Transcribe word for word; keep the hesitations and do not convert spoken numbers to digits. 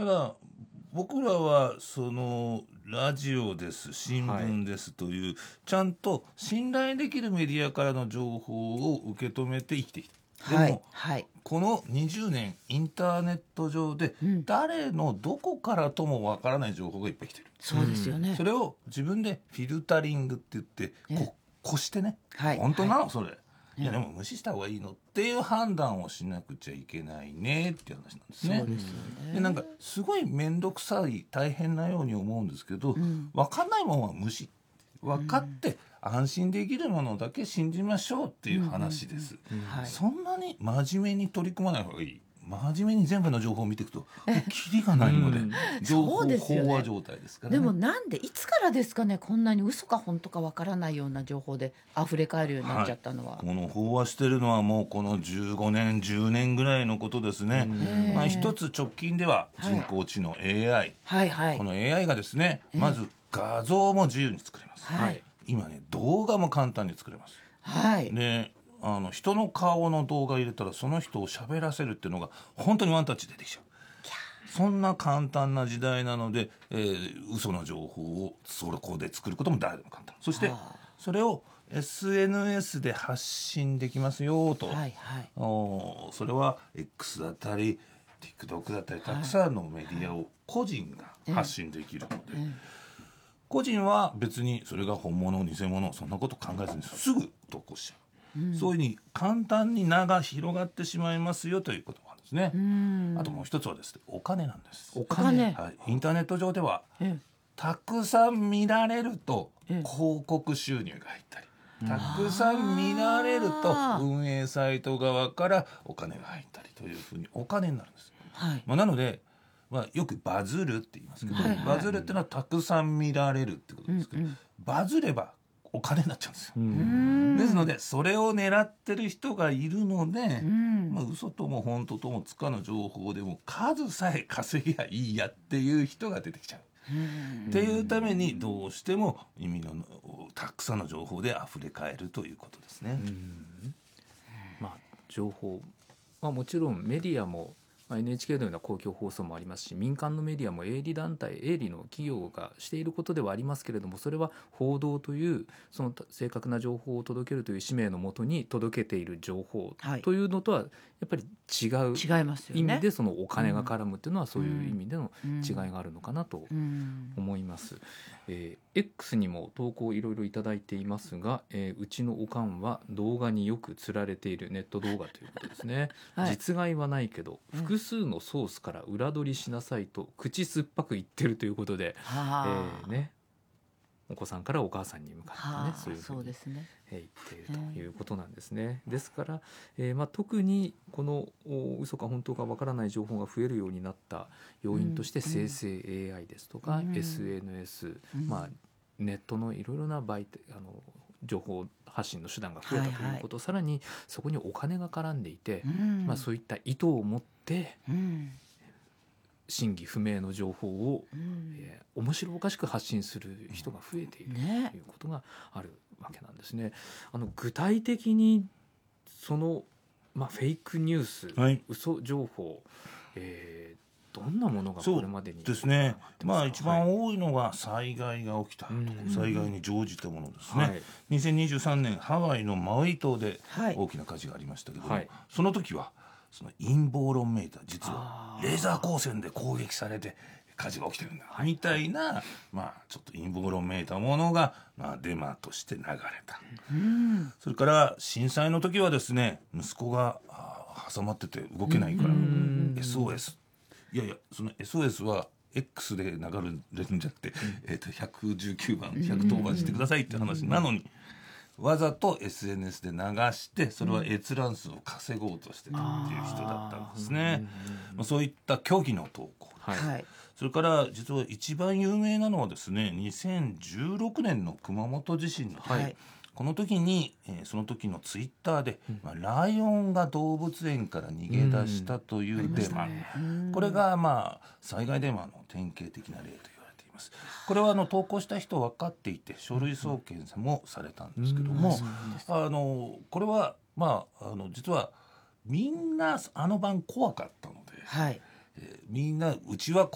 ただ僕らはそのラジオです新聞ですという、はい、ちゃんと信頼できるメディアからの情報を受け止めて生きてきた。でも、はいはい、このにじゅうねんインターネット上で誰のどこからともわからない情報がいっぱい来てる、 うん、そうですよね。 それを自分でフィルタリングって言ってここしてね、はい、本当なの、はい、それいやでも無視した方がいいのっていう判断をしなくちゃいけないねっていう話なんですね。 そうですよね。 でなんかすごい面倒くさい大変なように思うんですけど、うん、分かんないものは無視、分かって安心できるものだけ信じましょうっていう話です、うんうんうんはい、そんなに真面目に取り組まない方がいい。真面目に全部の情報を見ていくとキリがないので、うん、情報飽和状態ですからね。 でもなんでいつからですかね、こんなに嘘か本当かわからないような情報で溢れ返るようになっちゃったのは、 はい、この飽和してるのはもうこのじゅうごねんじゅうねんぐらいのことですね。まあ、一つ直近では人工知能 エーアイ、はいはいはい、この エーアイ がですねまず画像も自由に作れます、はい、今ね動画も簡単に作れます、はい、であの人の顔の動画入れたらその人を喋らせるっていうのが本当にワンタッチでできちゃう。そんな簡単な時代なので、えー、嘘の情報をそこで作ることも誰でも簡単。そしてそれを エスエヌエス で発信できますよと、はいはい、おそれは X だったり TikTok だったりたくさんのメディアを個人が発信できるので、はいはい、個人は別にそれが本物偽物そんなこと考えずにすぐ投稿しちゃう。うん、そういうふうに簡単に名が広がってしまいますよということなんですね。うんあともう一つはですねお金なんです。 お金、 はい、インターネット上ではたくさん見られると広告収入が入ったりたくさん見られると運営サイト側からお金が入ったりというふうにお金になるんです、はいまあ、なので、まあ、よくバズるって言いますけど、はいはい、バズるっていうのはたくさん見られるってことですけど、うんうん、バズればお金になっちゃうんですよ。うんですのでそれを狙ってる人がいるので、うんまあ、嘘とも本当ともつかぬ情報でも数さえ稼ぎゃいいやっていう人が出てきちゃう。っていうためにどうしても意味のたくさんの情報で溢れ返るということですね。うんまあ、情報、まあ、もちろんメディアもエヌエイチケー のような公共放送もありますし民間のメディアも営利団体営利の企業がしていることではありますけれどもそれは報道というその正確な情報を届けるという使命のもとに届けている情報というのとはやっぱり違う意味でそのお金が絡むというのはそういう意味での違いがあるのかなと思います。えー、X にも投稿いろいろいただいていますが、えー、うちのおかんは動画によく釣られているネット動画ということですね、はい、実害はないけど複数のソースから裏取りしなさいと口酸っぱく言ってるということで、えーね、お子さんからお母さんに向かってねそういうふうに言っているということなんですね。ですから、えーまあ、特にこの嘘か本当かわからない情報が増えるようになった要因として生成 エーアイ ですとか、うん、エスエヌエス、うんまあ、ネットのいろいろな媒体あの情報発信の手段が増えたということ、はいはい、さらにそこにお金が絡んでいて、うんまあ、そういった意図を持って、うん真偽不明の情報を、うんえー、面白おかしく発信する人が増えている、ね、ということがあるわけなんですね。あの具体的にその、まあ、フェイクニュース、はい、嘘情報、えー、どんなものがこれまでにそうですね、まあ、一番多いのが災害が起きた、はい、災害に乗じたものですね、はい、にせんにじゅうさんねんハワイのマウイ島で大きな火事がありましたけども、はい、その時はその陰謀論めいた実はレーザー光線で攻撃されて火事が起きてるんだみたいな、まあ、ちょっと陰謀論めいたものが、まあ、デマとして流れた、うん、それから震災の時はですね息子が挟まってて動けないから エスオーエス いやいやその エスオーエス は X で流れるんじゃなくて、えー、とひゃくじゅうきゅうばんひゃくとおばんしてくださいって話なのにわざと エスエヌエス で流してそれは閲覧数を稼ごうとしてたっていう人だったんですね、まあ、そういった虚偽の投稿、はい、それから実は一番有名なのはですねにせんじゅうろくねんの熊本地震の時、はい、この時に、えー、その時のツイッターで、うんまあ、ライオンが動物園から逃げ出したというデマ、うん、これが、まあ、災害デマの典型的な例というこれはあの投稿した人分かっていて書類送検もされたんですけども、あのこれは、まあ、あの実はみんなあの晩怖かったので、はいえー、みんなうちは